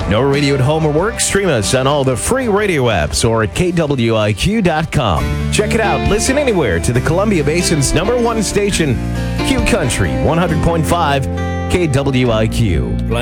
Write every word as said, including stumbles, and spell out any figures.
No radio at home or work? Stream us on all the free radio apps or at K W I Q dot com. Check it out. Listen anywhere to the Columbia Basin's number one station, Q Country one hundred point five K W I Q.